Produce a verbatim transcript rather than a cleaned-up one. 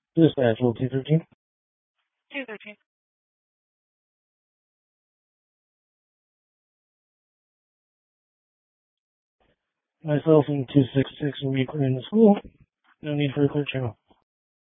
Dispatch, roll two thirteen. two thirteen. Myself and two six six will be clearing the school. No need for a clear channel.